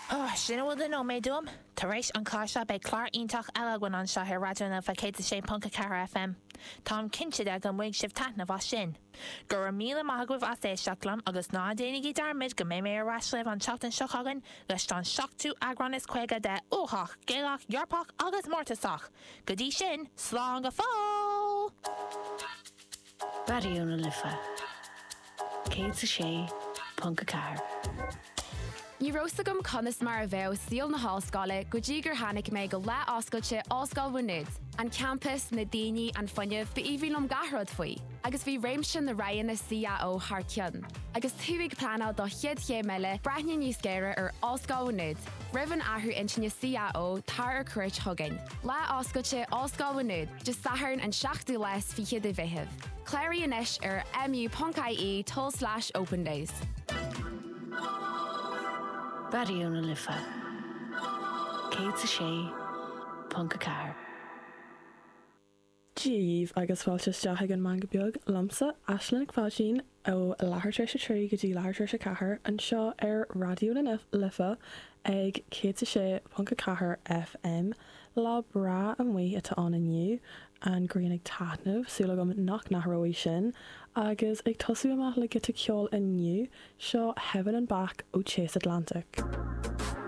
Sin bhfuil den nó méid dúm, tar éis an cáise be chlár ionintach eile gin an seo ar radioúna fa 106.4 FM. Tám cinse ag an bhaig sibh taithna bh sin. Gur míle maithagmh as é seachlam agus ná déananig darmid go mé ar raslih an seachtain seochagan leis an seachtú agran is chuige de óthach, géalach, Eorpach agus mórtasach. Go dtí sin, slán go fáil! Radioúna lifa. 106.4. Ní rósagam conas mar a bheith síl na háscáile go dtí gur tháinig mé go le oscailte Oscail Bhuinead, an campus na daoine an fuinneamh ba íbhílumm gathród faoi, agus bhí réimse na raon na CAO thar ceann. Agus thuigh planál do chiad chéile breithne níos géire ar Oscail Bhuinead, rihann athú intine CAO tar ar cuirt thugain. Le oscailte Oscail Bhuinead, just sathern an 7 leis fi chiad I bheitheamh. Cléirí inis ar mu.ie/open days. Radioúna lifa. 106.4. Díomh agus fáilte deach an manga beag lamsa Aisling fáisín ó láthair sé trí go dtí láthair sé cethir an seo ar radioúna lifa ag 106.4 FM lá bra an mhaith atá an aniu an gríonnig taitnamh súla go nach nachróí sin agus ag tosú amach le go ceol aniu seo Heaven and Back ó Chase Atlantic.